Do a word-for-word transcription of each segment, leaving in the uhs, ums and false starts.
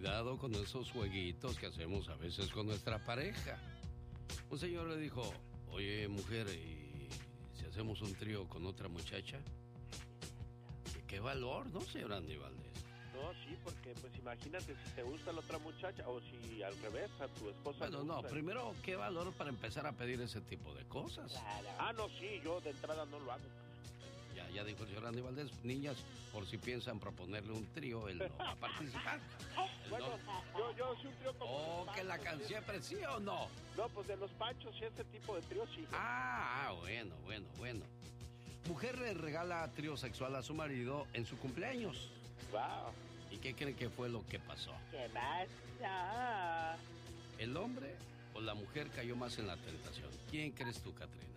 cuidado con esos jueguitos que hacemos a veces con nuestra pareja. Un señor le dijo, oye, mujer, ¿y si hacemos un trío con otra muchacha? ¿Qué, qué valor, no, señor Andy Valdés? No, sí, porque pues imagínate si te gusta la otra muchacha o si al revés, a tu esposa. Bueno, no, primero, ¿qué valor para empezar a pedir ese tipo de cosas? Claro. Ah, no, sí, yo de entrada no lo hago. Ya, ya dijo el señor Andy Valdés, niñas, por si piensan proponerle un trío, él no va a participar. Él bueno, no... yo, yo sí un trío como Oh, los que la Panchos, canción, ¿sí o no? No, pues de los Panchos y ese tipo de trío sí. Ah, ah, bueno, bueno, bueno. Mujer le regala trío sexual a su marido en su cumpleaños. Wow. ¿Y qué creen que fue lo que pasó? ¿Qué pasa? ¿El hombre o la mujer cayó más en la tentación? ¿Quién crees tú, Catrina?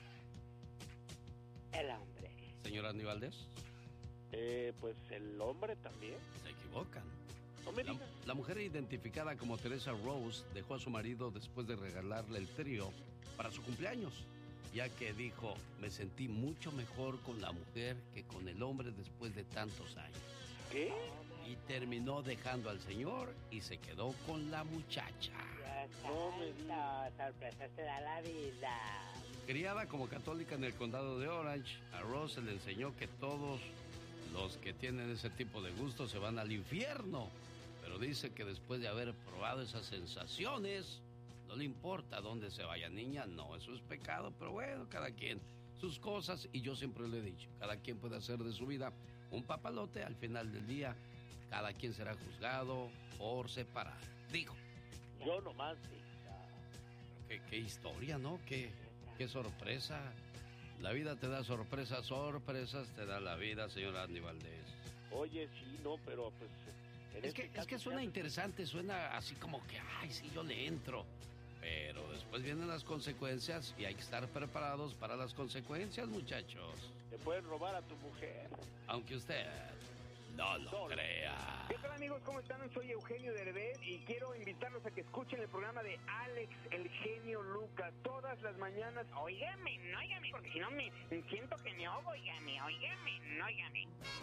El hombre. ¿Señor Andy Valdés? Eh, pues el hombre también. Se equivocan. No me La, digas. la mujer identificada como Teresa Rose dejó a su marido después de regalarle el trío para su cumpleaños, ya que dijo, me sentí mucho mejor con la mujer que con el hombre después de tantos años. ¿Qué? Y terminó dejando al señor y se quedó con la muchacha. No me digas. Sorpresas te da la vida. Criada como católica en el condado de Orange, a Rose se le enseñó que todos los que tienen ese tipo de gusto se van al infierno. Pero dice que después de haber probado esas sensaciones, no le importa dónde se vaya. Niña, no, eso es pecado, pero bueno, cada quien sus cosas. Y yo siempre le he dicho, cada quien puede hacer de su vida un papalote. Al final del día, cada quien será juzgado por separado. Digo. Yo nomás sí. Qué, qué historia, ¿no? Qué, qué sorpresa. La vida te da sorpresas, sorpresas te da la vida, señor Andy Valdés. Oye, sí, no, pero pues... Es que, es que suena interesante, suena así como que, ay, sí, yo le entro. Pero después vienen las consecuencias y hay que estar preparados para las consecuencias, muchachos. Te pueden robar a tu mujer. Aunque usted no lo No. crea. ¿Qué tal, amigos? ¿Cómo están? Soy Eugenio Derbez y quiero invitarlos a que escuchen el programa de Alex, el genio Lucas, todas las mañanas. Óigame, no óigame, porque si no me siento que me ahogo, óigame, óigame, no óigame.